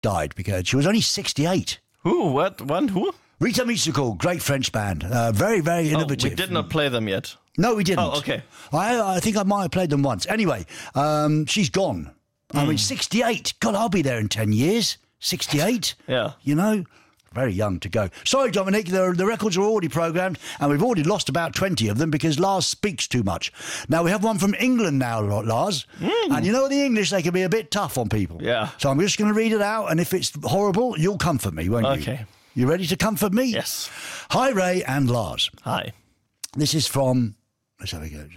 died because she was only 68. Who? What? One? Who? Rita Musical, great French band. Very, very innovative. We did not play them yet. No, we didn't. Oh, okay. I think I might have played them once. Anyway, she's gone. I mean, 68. God, I'll be there in 10 years. 68. Yeah. You know, very young to go. Sorry, Dominic, the records are already programmed, and we've already lost about 20 of them because Lars speaks too much. Now, we have one from England now, Lars. And you know the English, they can be a bit tough on people. Yeah. So I'm just going to read it out, and if it's horrible, you'll comfort me, won't you? Okay. You ready to comfort me? Yes. Hi, Ray and Lars. Hi. This is from... Let's have a go.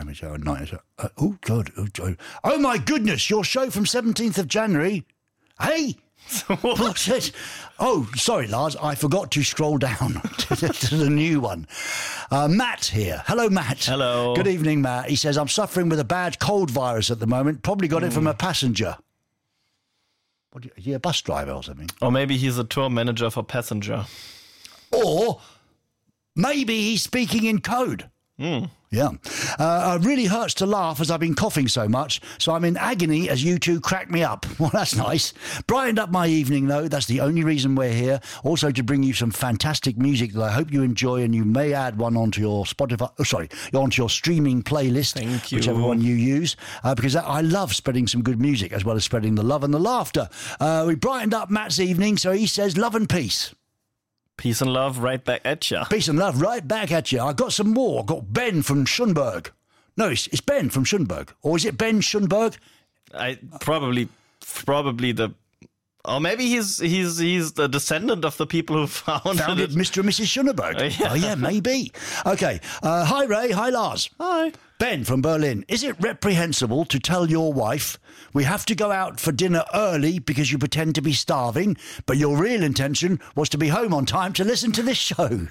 Oh, God. Oh, my goodness. Your show from 17th of January. Hey. What's it? Oh, sorry, Lars. I forgot to scroll down to the new one. Matt here. Hello, Matt. Hello. Good evening, Matt. He says, I'm suffering with a bad cold virus at the moment. Probably got it from a passenger. What, is he a bus driver or something? Or maybe he's a tour manager for Passenger. Or maybe he's speaking in code. Yeah. It really hurts to laugh as I've been coughing so much, so I'm in agony as you two crack me up. Well, that's nice. Brightened up my evening, though. That's the only reason we're here. Also to bring you some fantastic music that I hope you enjoy, and you may add one onto your Spotify, onto your streaming playlist. Thank you. Whichever one you use, because I love spreading some good music as well as spreading the love and the laughter. We brightened up Matt's evening, so he says love and peace. Peace and love right back at ya. Peace and love right back at you. I got some more. I got Ben from Schönberg. No, it's Ben from Schönberg. Or is it Ben Schönberg? Probably the... Or maybe he's the descendant of the people who founded it. Mr. and Mrs. Schönberg. Yeah. Oh, yeah, maybe. Okay. Hi, Ray. Hi, Lars. Hi. Ben from Berlin. Is it reprehensible to tell your wife we have to go out for dinner early because you pretend to be starving, but your real intention was to be home on time to listen to this show?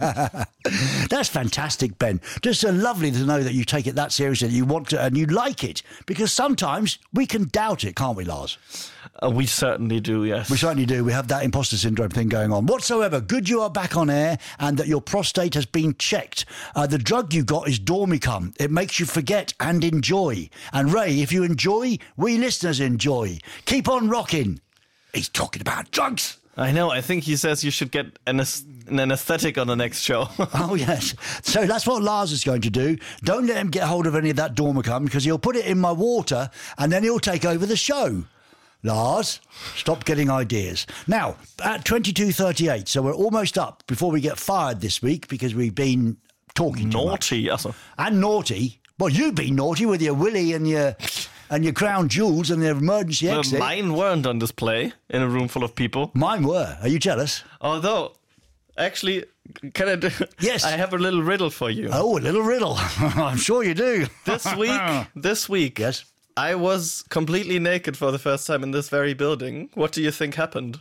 That's fantastic, Ben. Just lovely to know that you take it that seriously, that you want to, and you like it, because sometimes we can doubt it, can't we, Lars? We certainly do, yes. We certainly do. We have that imposter syndrome thing going on. Whatsoever, good you are back on air and that your prostate has been checked. The drug you got is Dormicum. It makes you forget and enjoy. And Ray, if you enjoy, we listeners enjoy. Keep on rocking. He's talking about drugs. I know. I think he says you should get an anesthetic on the next show. Oh, yes. So that's what Lars is going to do. Don't let him get hold of any of that Dormicum because he'll put it in my water and then he'll take over the show. Lars, stop getting ideas. Now, at 22:38, so we're almost up before we get fired this week because we've been talking too much. Naughty, also. And naughty. Well, you've been naughty with your willy and your crown jewels and the emergency exit. Mine weren't on display in a room full of people. Mine were. Are you jealous? Although, actually, can I do... Yes. I have a little riddle for you. Oh, a little riddle. I'm sure you do. This week, Yes. I was completely naked for the first time in this very building. What do you think happened?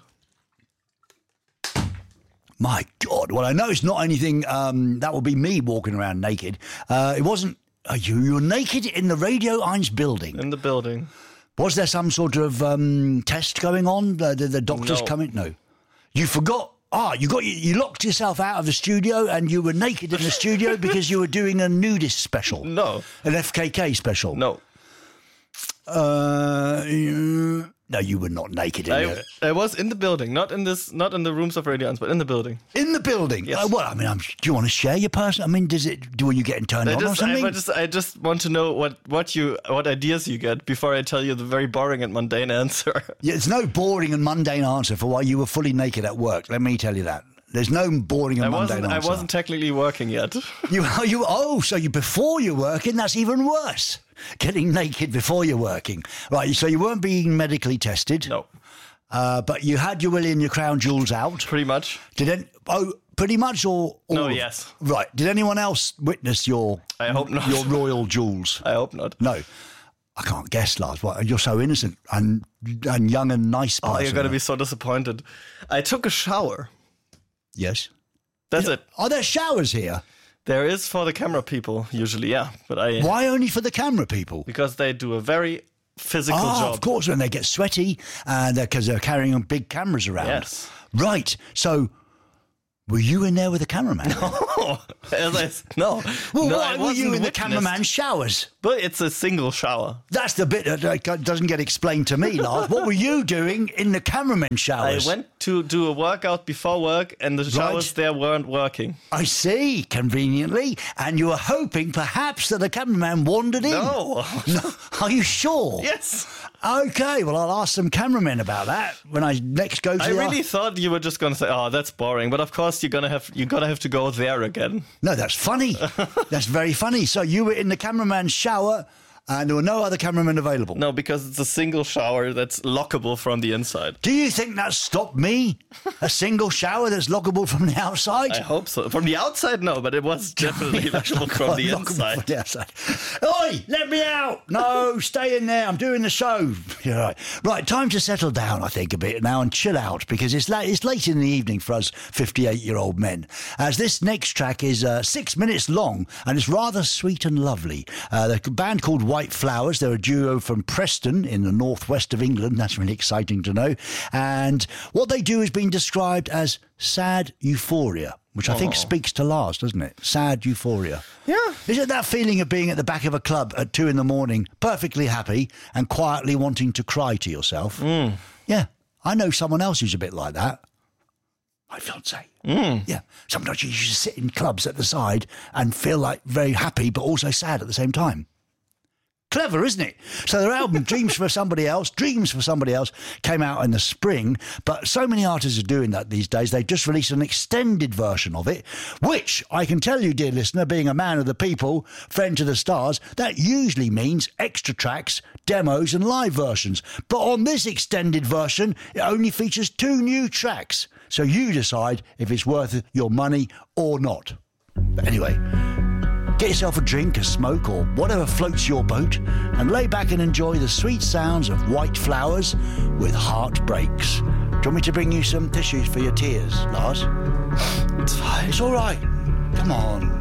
My God. Well, I know it's not anything, that would be me walking around naked. It wasn't, you were naked in the Radio 1 building. In the building. Was there some sort of test going on? The doctors No. coming? No. You forgot. You locked yourself out of the studio and you were naked in the studio because you were doing a nudist special. No. An FKK special. No. No, you were not naked in there. I was in the building, not in the rooms of Radio 1, but in the building. In the building? Yes. Well, I mean, do you want to share your personal... I mean, were you getting turned on or something? I just want to know what ideas you get before I tell you the very boring and mundane answer. Yeah, there's no boring and mundane answer for why you were fully naked at work. Let me tell you that. There's no boring and mundane answer. I wasn't technically working yet. So before you're working, that's even worse. Getting naked before you're working. Right, so you weren't being medically tested. No. But you had your willy and your crown jewels out. Pretty much. Pretty much or No, yes. Right. Did anyone else witness your... I hope not. Your royal jewels? I hope not. No. I can't guess, Lars. What, you're so innocent and young and nice person. Oh, you're going to be so disappointed. I took a shower. Yes. That's it. Are there showers here? There is for the camera people, usually, yeah. But Why only for the camera people? Because they do a very physical job. Of course, when they get sweaty and because they're carrying big cameras around. Yes. Right. So Were you in there with the cameraman? No. No. Well, No, why I were you wasn't in the witnessed. cameraman's showers? But it's a single shower. That's the bit that doesn't get explained to me, Lars. What were you doing in the cameraman's I showers? went to do a workout before work, and the showers there weren't working. I see, conveniently. And you were hoping perhaps that the cameraman wandered in. No. No. Are you sure? Yes. Okay, well, I'll ask some cameramen about that when I next go to I the... really thought you were just going to say, "Oh, that's boring," but of course you're gonna have to go there again. No, that's funny. That's very funny. So you were in the cameraman's shower and there were no other cameramen available? No, because it's a single shower that's lockable from the inside. Do you think that stopped me? A single shower that's lockable from the outside? I hope so. From the outside, no, but it was definitely lockable from the inside. From the outside. Oi, let me out. No, stay in there. I'm doing the show. You're right. Right, time to settle down, I think, a bit now and chill out because it's late in the evening for us 58-year-old men. As this next track is 6 minutes long and it's rather sweet and lovely. The band called White Flowers. They're a duo from Preston in the northwest of England. That's really exciting to know. And what they do has been described as sad euphoria, which I think speaks to Lars, doesn't it? Sad euphoria. Yeah. Is it that feeling of being at the back of a club at 2 a.m, perfectly happy and quietly wanting to cry to yourself? Yeah. I know someone else who's a bit like that. My fiancée. Yeah. Sometimes you used to sit in clubs at the side and feel like very happy but also sad at the same time. Clever, isn't it? So their album Dreams for Somebody Else came out in the spring, but so many artists are doing that these days. They've just released an extended version of it, which I can tell you, dear listener, being a man of the people, friend to the stars, that usually means extra tracks, demos and live versions. But on this extended version, it only features 2 new tracks. So you decide if it's worth your money or not. But anyway, get yourself a drink, a smoke, or whatever floats your boat, and lay back and enjoy the sweet sounds of White Flowers with Heartbreaks. Do you want me to bring you some tissues for your tears, Lars? It's fine. It's all right. Come on.